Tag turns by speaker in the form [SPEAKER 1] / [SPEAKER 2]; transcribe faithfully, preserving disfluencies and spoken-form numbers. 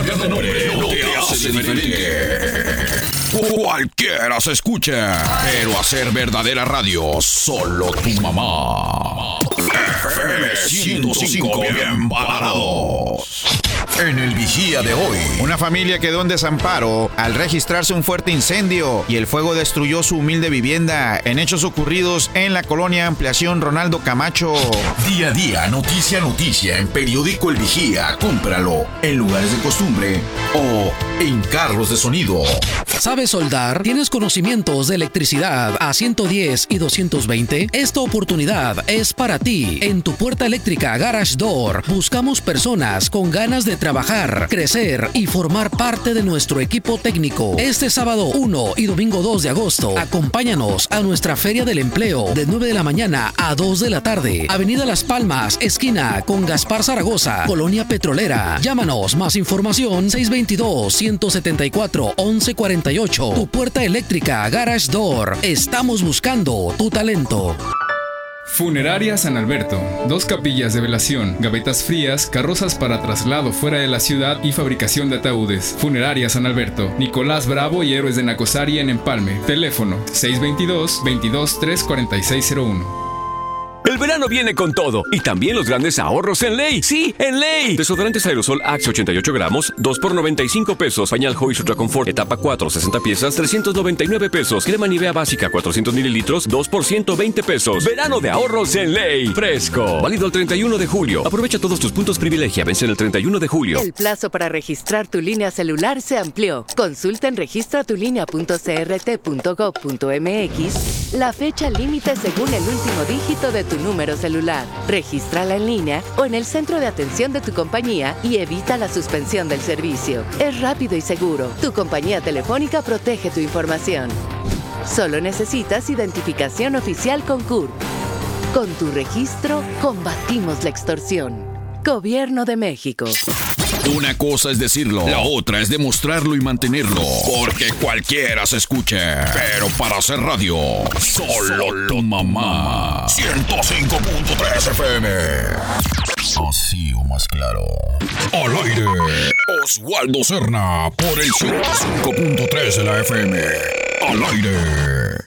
[SPEAKER 1] cambiar de nombre no te hace diferente. Cualquiera se escucha, pero hacer verdadera radio, solo tu mamá. F M ciento cinco, bien parados. En el Vigía de hoy,
[SPEAKER 2] una familia quedó en desamparo al registrarse un fuerte incendio y el fuego destruyó su humilde vivienda en hechos ocurridos en la colonia Ampliación Ronaldo Camacho.
[SPEAKER 1] Día a día, noticia a noticia en Periódico El Vigía. Cómpralo en lugares de costumbre o en carros de sonido.
[SPEAKER 3] ¿Sabes soldar? ¿Tienes conocimientos de electricidad a ciento diez y doscientos veinte? Esta oportunidad es para ti. En tu puerta eléctrica Garage Door buscamos personas con ganas de trabajar, crecer y formar parte de nuestro equipo técnico. Este sábado uno y domingo dos de agosto, acompáñanos a nuestra Feria del Empleo de nueve de la mañana a dos de la tarde. Avenida Las Palmas, esquina con Gaspar Zaragoza, Colonia Petrolera. Llámanos, más información seis dos dos, uno siete cuatro, once cuarenta y ocho. Tu puerta eléctrica Garage Door. Estamos buscando tu talento.
[SPEAKER 4] Funeraria San Alberto. Dos capillas de velación, gavetas frías, carrozas para traslado fuera de la ciudad y fabricación de ataúdes. Funeraria San Alberto. Nicolás Bravo y Héroes de Nacosari en Empalme. Teléfono seis dos dos, veintidós, tres cuarenta y seis cero uno.
[SPEAKER 5] El verano viene con todo y también los grandes ahorros en Ley. ¡Sí, en Ley! Desodorantes aerosol Axe ochenta y ocho gramos, dos por noventa y cinco pesos. Pañal Hoys Ultra Confort etapa cuatro, sesenta piezas, trescientos noventa y nueve pesos. Crema Nivea básica cuatrocientos mililitros, dos por ciento veinte pesos. Verano de ahorros en Ley. Fresco. Válido el treinta y uno de julio. Aprovecha todos tus puntos privilegia. Vence el treinta y uno de julio.
[SPEAKER 6] El plazo para registrar tu línea celular se amplió. Consulta en registratulínea punto c r t punto gov punto m x la fecha límite según el último dígito de tu número celular. Regístrala en línea o en el centro de atención de tu compañía y evita la suspensión del servicio. Es rápido y seguro. Tu compañía telefónica protege tu información. Solo necesitas identificación oficial con C U R. Con tu registro, combatimos la extorsión. Gobierno de México.
[SPEAKER 1] Una cosa es decirlo, la otra es demostrarlo y mantenerlo. Porque cualquiera se escucha. Pero para hacer radio, solo tu mamá. ciento cinco punto tres F M. Así o más claro. Al aire, Oswaldo Cerna por el ciento cinco punto tres de la F M. Al aire.